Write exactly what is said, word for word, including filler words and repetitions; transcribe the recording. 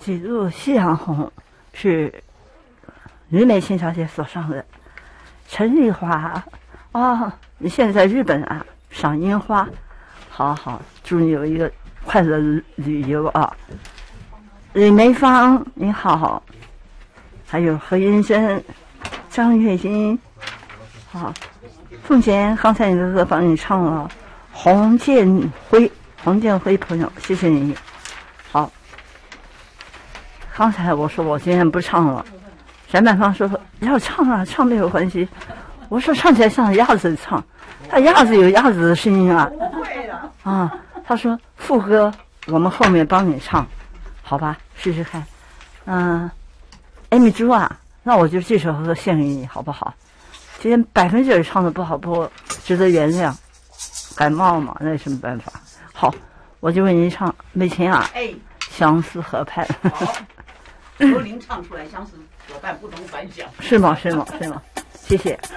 几度夕阳红是于美琴小姐所唱的。陈丽华啊、哦，你现在在日本啊，赏樱花，好好，祝你有一个快乐旅游啊。李梅芳你好，还有何云珍、张月英，好，凤姐刚才你的歌帮你唱了，洪建辉，洪建辉朋友，谢谢你。好，刚才我说我今天不唱了，翟满芳说要唱啊，唱没有关系。我说唱起来像鸭子唱，他鸭子有鸭子的声音啊。啊，他说副歌我们后面帮你唱，好吧，试试看。嗯，艾米珠啊，那我就这首歌献给你，好不好？今天百分之百唱的不好，不过值得原谅，感冒嘛，那有什么办法？好，我就为您唱美琴啊， 哎， 相思河畔。 好，由您唱出来，相思河畔不同凡响。 是吗？是吗？是吗？谢谢。